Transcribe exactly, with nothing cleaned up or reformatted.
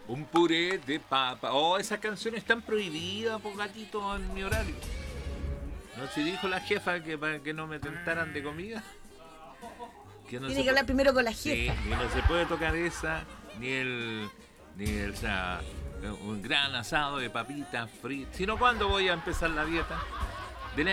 Un puré de papa. Oh, esas canciones están prohibidas, por gatito, en mi horario. ¿No se dijo la jefa que para que no me tentaran de comida? Que no Tiene se que puede... hablar primero con la Sí, jefa. ni no se puede tocar esa, ni el... Ni el, o sea, un gran asado de papitas fritas. Si no, ¿cuándo voy a empezar la dieta?